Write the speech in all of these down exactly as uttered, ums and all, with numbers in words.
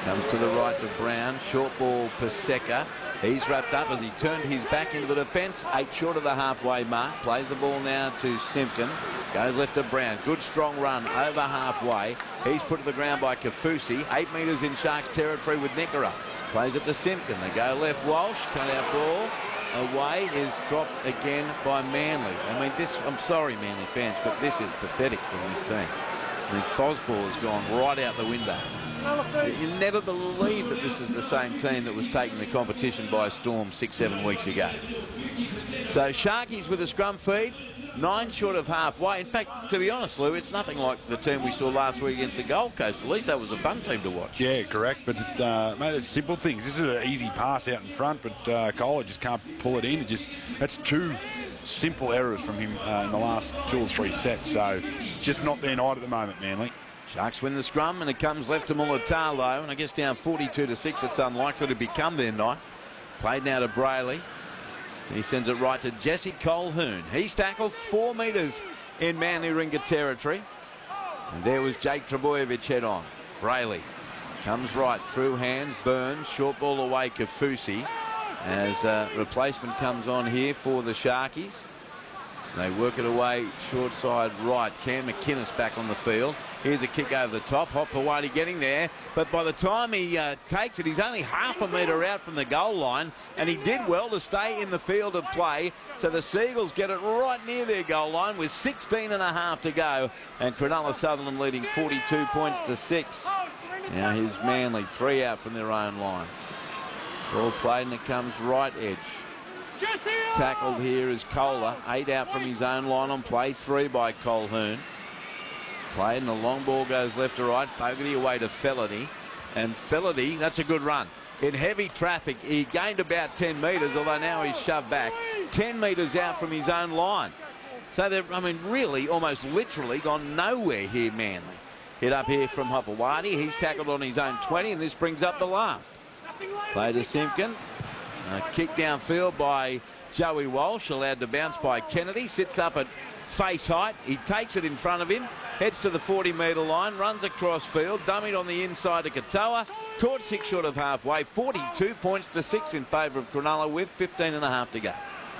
Comes to the right to Brown. Short ball, Paseka. He's wrapped up as he turned his back into the defence. Eight short of the halfway mark. Plays the ball now to Simpkin. Goes left to Brown. Good strong run over halfway. He's put to the ground by Kafusi. Eight metres in Sharks territory with Nickera. Plays it to Simpkin. They go left. Walsh. Cut out ball. Away is dropped again by Manly. I mean, this, I'm sorry, Manly fans, but this is pathetic from this team. I mean, Fosball has gone right out the window. You never believe that this is the same team that was taking the competition by storm six, seven weeks ago. So Sharkies with a scrum feed, nine short of halfway. In fact, to be honest, Lou, it's nothing like the team we saw last week against the Gold Coast. At least that was a fun team to watch. Yeah, correct. But, uh, mate, it's simple things. This is an easy pass out in front, but uh, Kohler just can't pull it in. It just That's two simple errors from him uh, in the last two or three sets. So it's just not their night at the moment, Manly. Sharks win the scrum, and it comes left to Mulatalo, and I guess down forty-two to six, it's unlikely to become their night. Played now to Brayley. He sends it right to Jesse Colquhoun. He's tackled four metres in Manly Ringer territory. And there was Jake Trbojevic head on. Brayley comes right through hands. Burns, short ball away, Kafusi. As uh, replacement comes on here for the Sharkies. They work it away short side right. Cam McInnes back on the field. Here's a kick over the top. Hopewadi getting there. But by the time he uh, takes it, he's only half a metre out from the goal line. And he did well to stay in the field of play. So the Seagulls get it right near their goal line with sixteen and a half to go. And Cronulla Sutherland leading forty-two points to six. Now here's Manly, three out from their own line. Ball played and it comes right edge. Tackled here is Kohler. Eight out from his own line on play. Three by Colquhoun. Played and the long ball goes left to right. Fogarty away to Felony. And Felony, that's a good run. In heavy traffic, he gained about ten metres, although now he's shoved back. ten metres out from his own line. So they're, I mean, really, almost literally gone nowhere here, Manly. Hit up here from Hopewadi. He's tackled on his own twenty, and this brings up the last. Play to Simpkin. A kick downfield by Joey Walsh, allowed to bounce by Kennedy. Sits up at face height. He takes it in front of him. Heads to the forty metre line. Runs across field. Dummied on the inside to Katoa. Caught six short of halfway. forty-two points to six in favour of Cronulla with fifteen and a half to go.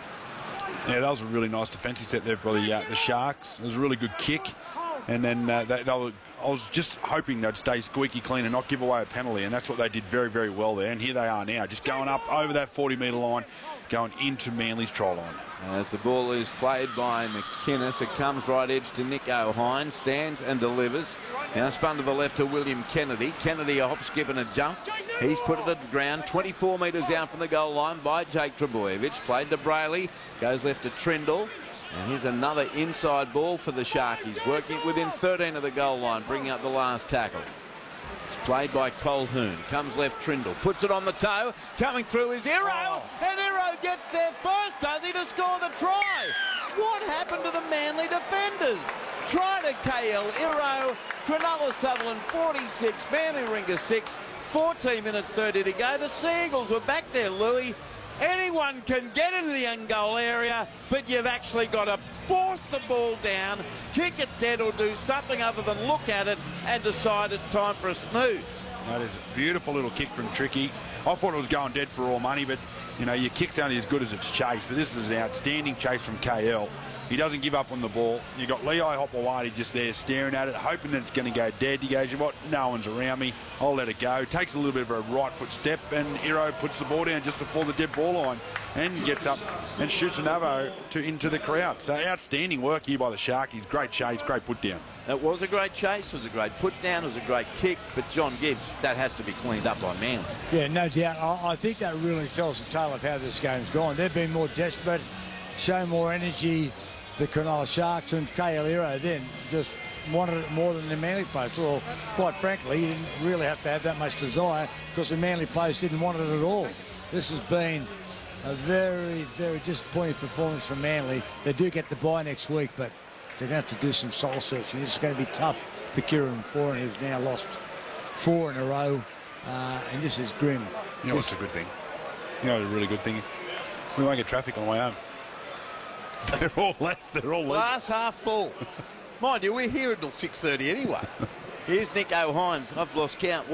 Yeah, that was a really nice defensive set there by the, uh, the Sharks. It was a really good kick. And then uh, they, they were, I was just hoping they'd stay squeaky clean and not give away a penalty, and that's what they did very, very well there. And here they are now, just going up over that forty metre line, going into Manly's try line. As the ball is played by McInnes, it comes right edge to Nick O'Hine, stands and delivers. Now spun to the left to William Kennedy. Kennedy a hop, skip and a jump. He's put it at the ground, twenty-four metres out from the goal line by Jake Trbojevic. Played to Brayley, goes left to Trindle. And here's another inside ball for the Sharkies, working within thirteen of the goal line, bringing up the last tackle. It's played by Colquhoun. Comes left, Trindle. Puts it on the toe. Coming through is Iro. Oh. And Iro gets there first, does he, to score the try? What happened to the Manly defenders? Try to K L Iro. Cronulla Sutherland forty-six, Manly Ringer six. fourteen minutes thirty to go. The Seagulls were back there, Louis. Anyone can get into the end goal area, but you've actually got to force the ball down, kick it dead, or do something other than look at it and decide it's time for a snooze. That is a beautiful little kick from Tricky. I thought it was going dead for all money, but, you know, your kick's only as good as its chase. But this is an outstanding chase from K L. He doesn't give up on the ball. You've got Leo Hopewadi just there staring at it, hoping that it's going to go dead. He goes, you know what, no one's around me. I'll let it go. Takes a little bit of a right foot step, and Iro puts the ball down just before the dead ball line and gets up and shoots an avo to, into the crowd. So outstanding work here by the Sharkies. Great chase, great put down. It was a great chase, it was a great put down, it was a great kick, but John Gibbs, that has to be cleaned up by Manly. Yeah, no doubt. I, I think that really tells the tale of how this game's gone. They've been more desperate, shown more energy. The Cronulla Sharks, and K L Iro then just wanted it more than the Manly players. Well, quite frankly, he didn't really have to have that much desire because the Manly players didn't want it at all. This has been a very, very disappointing performance from Manly. They do get the bye next week, but they're going to have to do some soul searching. It's going to be tough for Kieran Foran, who's now lost four in a row, uh, and this is grim. You know what's a good thing? You know what's a really good thing? We won't get traffic on the way home. They're all left. They're all left. Glass half full. Mind you, we're here until six thirty anyway. Here's Nick O'Hines. I've lost count.